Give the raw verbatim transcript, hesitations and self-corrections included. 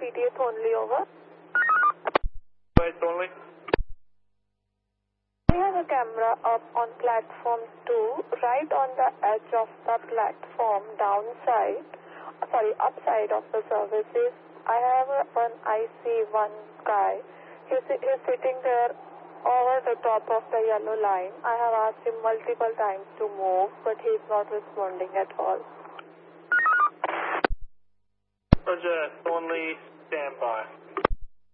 thirtieth only, over. Only. We have a camera up on platform two, right on the edge of the platform, downside, sorry, upside of the services. I have a, one, I see one guy. He's, he's sitting there over the top of the yellow line. I have asked him multiple times to move, but he's not responding at all. Roger, only stand by.